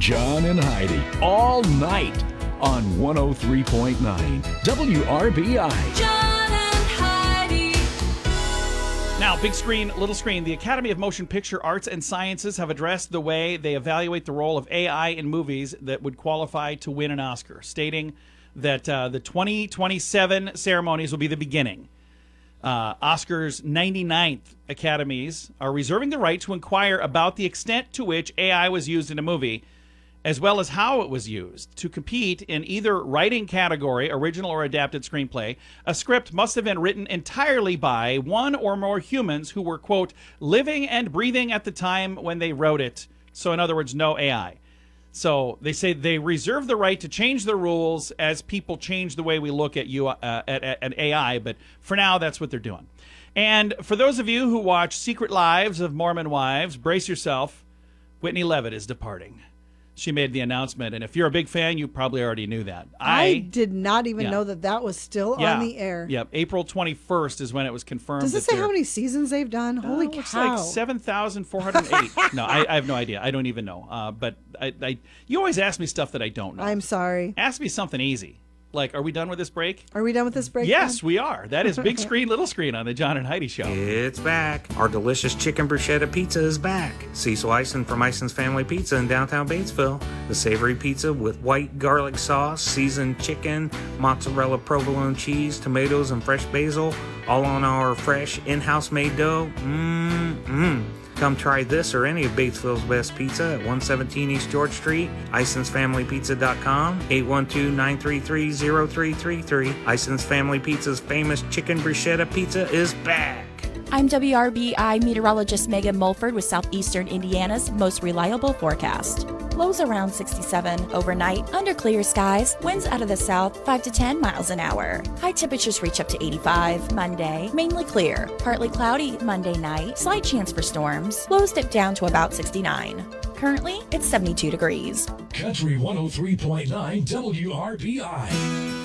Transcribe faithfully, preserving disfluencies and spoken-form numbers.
John and Heidi, all night on one oh three point nine W R B I. John and Heidi. Now, big screen, little screen. The Academy of Motion Picture Arts and Sciences have addressed the way they evaluate the role of A I in movies that would qualify to win an Oscar, stating that uh, the twenty twenty-seven ceremonies will be the beginning. Uh, Oscar's ninety-ninth Academies are reserving the right to inquire about the extent to which A I was used in a movie, as well as how it was used. To compete in either writing category, original or adapted screenplay, a script must have been written entirely by one or more humans who were, quote, living and breathing at the time when they wrote it. So in other words, no A I. So they say they reserve the right to change the rules as people change the way we look at you uh, at, at, at A I, but for now, that's what they're doing. And for those of you who watch Secret Lives of Mormon Wives, brace yourself. Whitney Levitt is departing. She made the announcement, and if you're a big fan, you probably already knew that. I, I did not even yeah. know that that was still yeah, on the air. Yep, April twenty-first is when it was confirmed. Does it that say they're- how many seasons they've done? Holy Uh, looks cow. like seven thousand four hundred eight. No, I, I have no idea. I don't even know. Uh, but I, I, you always ask me stuff that I don't know. I'm sorry. Ask me something easy. Like, are we done with this break? Are we done with this break? Yes, now? we are. That is Big Screen, Little Screen on the John and Heidi Show. It's back. Our delicious chicken bruschetta pizza is back. Cecil Eisen from Eisen's Family Pizza in downtown Batesville. The savory pizza with white garlic sauce, seasoned chicken, mozzarella provolone cheese, tomatoes, and fresh basil, all on our fresh in-house made dough. Mmm-mmm. Come try this or any of Batesville's best pizza at one seventeen East George Street, Ison's Family Pizza dot com, eight one two, nine three three, zero three three three. Ison's Family Pizza's famous chicken bruschetta pizza is back. I'm W R B I meteorologist Megan Mulford with Southeastern Indiana's most reliable forecast. Lows around sixty-seven overnight, under clear skies, winds out of the south five to ten miles an hour. High temperatures reach up to eighty-five Monday, mainly clear. Partly cloudy Monday night, slight chance for storms. Lows dip down to about sixty-nine. Currently, it's seventy-two degrees. Country one oh three point nine W R B I.